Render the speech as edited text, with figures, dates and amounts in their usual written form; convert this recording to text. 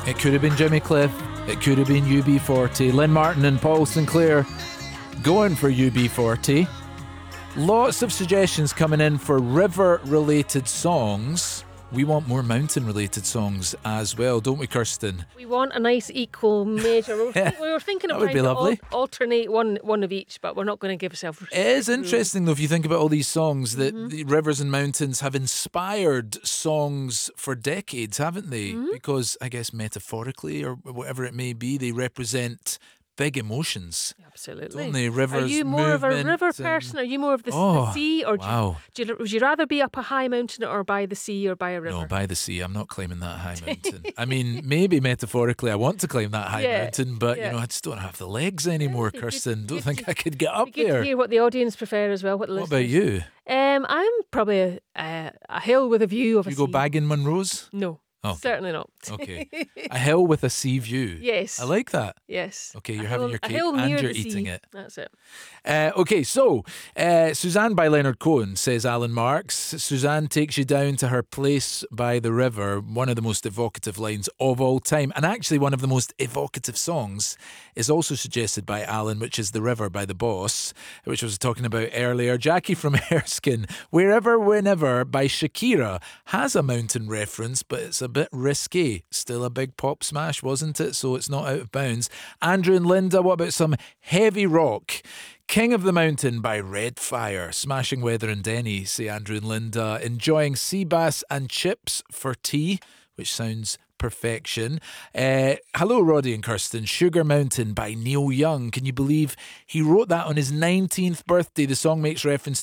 It could have been Jimmy Cliff. It could have been UB40. Lynn Martin and Paul Sinclair going for UB40. Lots of suggestions coming in for river-related songs. We want more mountain-related songs as well, don't we, Kirsten? We want a nice equal measure. We were thinking of That would be lovely. Alternate one of each, but we're not going to give ourselves. It is interesting, though, if you think about all these songs, that the rivers and mountains have inspired songs for decades, haven't they? Because, I guess, metaphorically, or whatever it may be, they represent big emotions. Absolutely. Don't they? Rivers, Are you more of a movement river person? Are you more of the sea? Or would you rather be up a high mountain or by the sea or by a river? No, by the sea. I'm not climbing that high mountain. I mean, maybe metaphorically I want to climb that high mountain, but you know, I just don't have the legs anymore, Kirsten. Don't think I could get up there. To hear what the audience prefer as well. What about you? I'm probably a hill with a view of a sea. You go bagging Munros? No. Okay. Certainly not. Okay. A hill with a sea view. Yes. I like that. Yes. Okay, you're having your cake and you're eating it. That's it. Okay, so Suzanne by Leonard Cohen, says Alan Marks. Suzanne takes you down to her place by the river, one of the most evocative lines of all time. And actually one of the most evocative songs is also suggested by Alan, which is The River by The Boss, which I was talking about earlier. Jackie from Erskine, Wherever, Whenever by Shakira has a mountain reference, but it's a bit risky. Still a big pop smash, wasn't it? So it's not out of bounds. Andrew and Linda, what about some heavy rock? King of the Mountain by Red Fire. Smashing weather in Denny, say Andrew and Linda. Enjoying sea bass and chips for tea, which sounds perfection. Hello, Roddy and Kirsten. Sugar Mountain by Neil Young. Can you believe he wrote that on his 19th birthday? The song makes reference